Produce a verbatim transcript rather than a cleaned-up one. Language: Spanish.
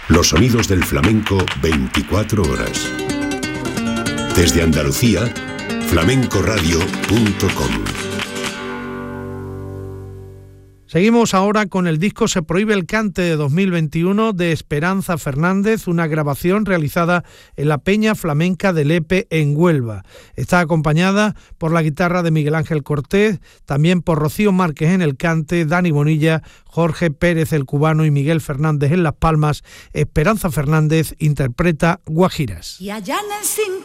Los sonidos del flamenco veinticuatro horas. Desde Andalucía, flamenco radio punto com. Seguimos ahora con el disco Se prohíbe el cante de dos mil veintiuno de Esperanza Fernández, una grabación realizada en la Peña Flamenca de Lepe en Huelva. Está acompañada por la guitarra de Miguel Ángel Cortés, también por Rocío Márquez en el cante, Dani Bonilla, Jorge Pérez el cubano y Miguel Fernández en las palmas. Esperanza Fernández interpreta Guajiras. Y allá en el